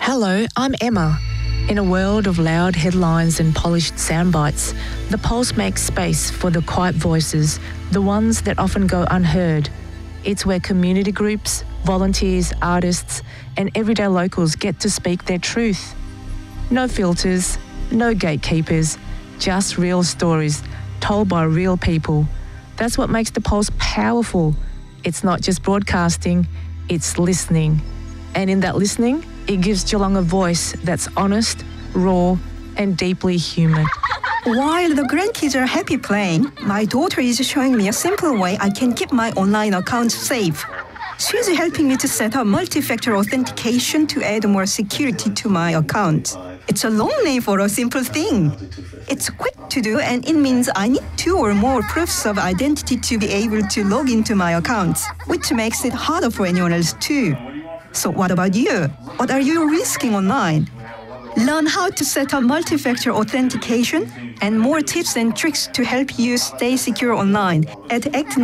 Hello, I'm Emma. In a world of loud headlines and polished sound bites, The Pulse makes space for the quiet voices, the ones that often go unheard. It's where community groups, volunteers, artists, and everyday locals get to speak their truth. No filters, no gatekeepers, just real stories told by real people. That's what makes The Pulse powerful. It's not just broadcasting, it's listening. And in that listening, it gives Geelong a voice that's honest, raw, and deeply human. While the grandkids are happy playing, my daughter is showing me a simple way I can keep my online account safe. She's helping me to set up multi-factor authentication to add more security to my account. It's a long name for a simple thing. It's quick to do, and it means I need 2 or more proofs of identity to be able to log into my account, which makes it harder for anyone else too. So what about you? What are you risking online? Learn how to set up multi-factor authentication and more tips and tricks to help you stay secure online at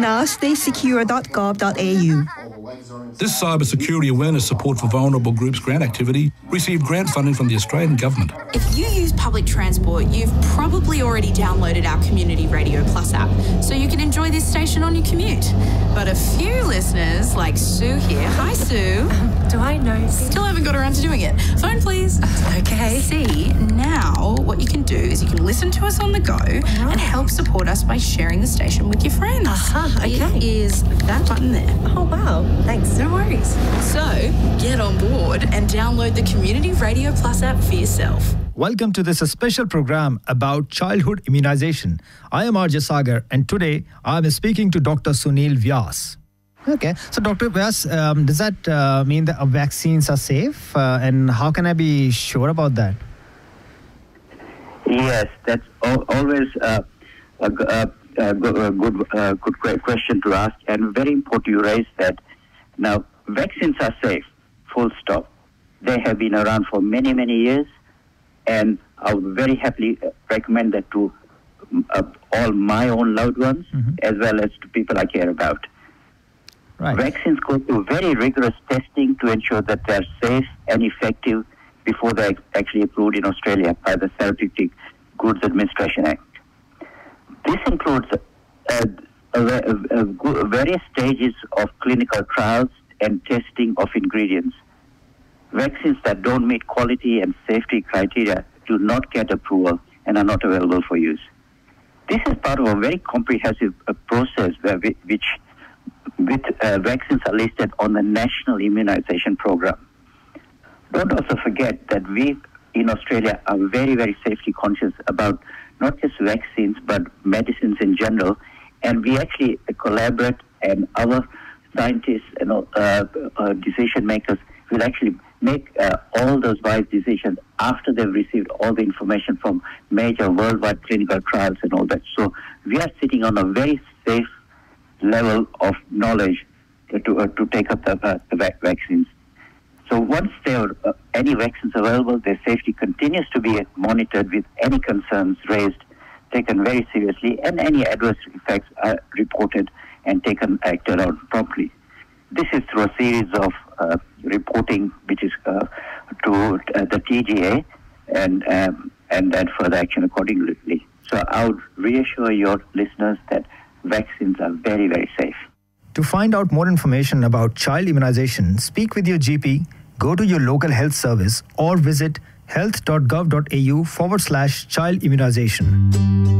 actnowstaysecure.gov.au. This cybersecurity awareness support for vulnerable groups grant activity received grant funding from the Australian Government. If you use public transport, you've probably already downloaded our Community Radio Plus app, so you can enjoy this station on your commute. But a few listeners, like Sue here, hi Sue. Do I know? Still haven't got around to doing it. Phone please. Okay. See, now what you can do is you can listen to us on the go and help support us by sharing the station with your friends. Okay. It is that button there. Oh, wow. Thanks. No worries. So, get on board and download the Community Radio Plus app for yourself. Welcome to this special program about childhood immunization. I am RJ Sagar, and today I am speaking to Dr. Sunil Vyas. Okay, so Dr. Vyas, does that mean that vaccines are safe? And how can I be sure about that? Yes, that's always a good question to ask, and very important you raise that. Now, vaccines are safe, full stop. They have been around for many, many years, and I would very happily recommend that to all my own loved ones, as well as to people I care about. Right. Vaccines go through very rigorous testing to ensure that they're safe and effective before they're actually approved in Australia by the Therapeutic Goods Administration Act. This includes various stages of clinical trials and testing of ingredients. Vaccines that don't meet quality and safety criteria do not get approval and are not available for use. This is part of a very comprehensive process with vaccines are listed on the National Immunization Program. Don't also forget that we in Australia are very, very safety conscious about not just vaccines but medicines in general, and we actually collaborate, and our scientists and decision makers will actually make all those wise decisions after they've received all the information from major worldwide clinical trials and all that. So we are sitting on a very safe level of knowledge to take up the vaccines. So once there are any vaccines available, their safety continues to be monitored with any concerns raised, taken very seriously, and any adverse effects are reported and acted on promptly. This is through a series of reporting, which is to the TGA, and then further action accordingly. So I would reassure your listeners that vaccines are very, very safe. To find out more information about child immunization, speak with your GP, go to your local health service, or visit health.gov.au/child immunization.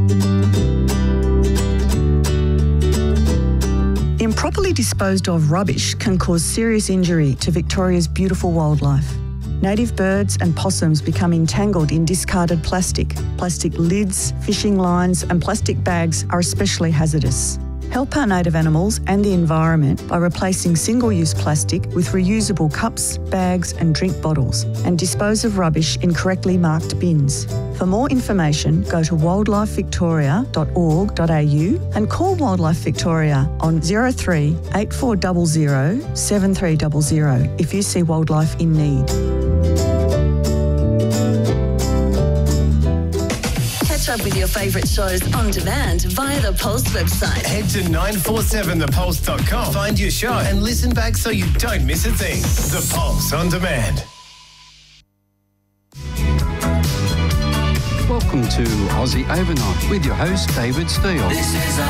Improperly disposed of rubbish can cause serious injury to Victoria's beautiful wildlife. Native birds and possums become entangled in discarded plastic. Plastic lids, fishing lines and plastic bags are especially hazardous. Help our native animals and the environment by replacing single-use plastic with reusable cups, bags and drink bottles, and dispose of rubbish in correctly marked bins. For more information, go to wildlifevictoria.org.au and call Wildlife Victoria on 03 8400 7300 if you see wildlife in need. Up with your favourite shows on demand via the Pulse website. Head to 947thepulse.com. Find your show and listen back so you don't miss a thing. The Pulse on demand. Welcome to Aussie Overnight with your host, David Steele.